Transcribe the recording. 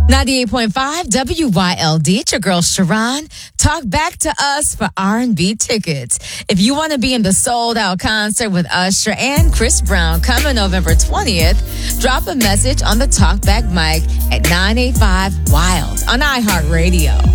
98.5 WYLD. It's your girl, Sharon. Talk back to us for R&B tickets. If you want to be in the sold-out concert with Usher and Chris Brown coming November 20th, drop a message on the Talkback mic at 985 WILD on iHeartRadio.